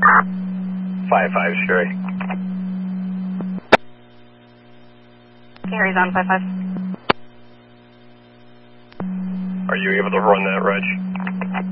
5-5 straight. Carries on 5-5. Are you able to run that, Reg?